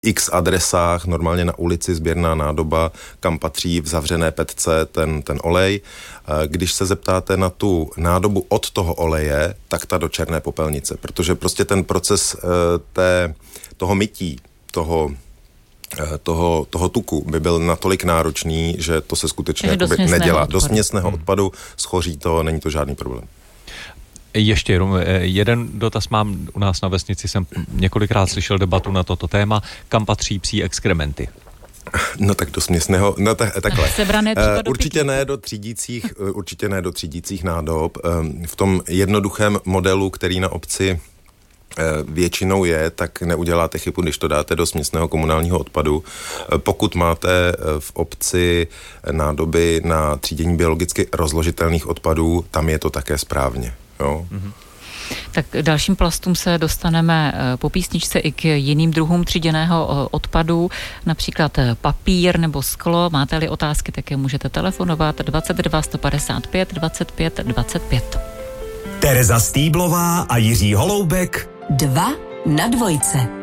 x adresách, normálně na ulici sběrná nádoba, kam patří v zavřené petce ten olej. Když se zeptáte na tu nádobu od toho oleje, tak ta do černé popelnice, protože prostě ten proces toho mytí, toho tuku by byl natolik náročný, že to se skutečně nedělá. Do směsného odpadu schoří to, není to žádný problém. Ještě jeden dotaz mám. U nás na vesnici jsem několikrát slyšel debatu na toto téma. Kam patří psí exkrementy? No tak do směsného, takhle. Určitě ne do třídících nádob. V tom jednoduchém modelu, který na obci většinou je, tak neuděláte chybu, když to dáte do směsného komunálního odpadu. Pokud máte v obci nádoby na třídění biologicky rozložitelných odpadů, tam je to také správně. Jo? Mm-hmm. Tak dalším plastům se dostaneme po písničce i k jiným druhům tříděného odpadu, například papír nebo sklo. Máte-li otázky, tak je můžete telefonovat 22 155 25 25. Tereza Stýblová a Jiří Holoubek 2 na dvojce.